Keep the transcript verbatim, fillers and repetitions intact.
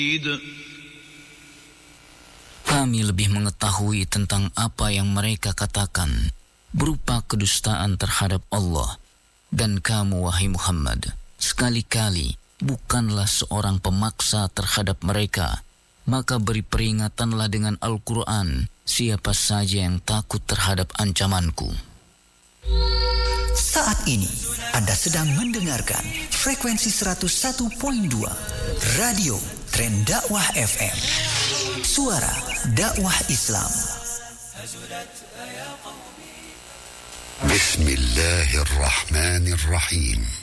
Kami lebih mengetahui tentang apa yang mereka katakan berupa kedustaan terhadap Allah. Dan kamu, wahai Muhammad, sekali-kali bukanlah seorang pemaksa terhadap mereka. Maka beri peringatanlah dengan Al-Quran siapa saja yang takut terhadap ancamanku. Saat ini Anda sedang mendengarkan frekuensi seratus satu koma dua Radio Tren Dakwah F M, suara dakwah Islam. Bismillahirrahmanirrahim.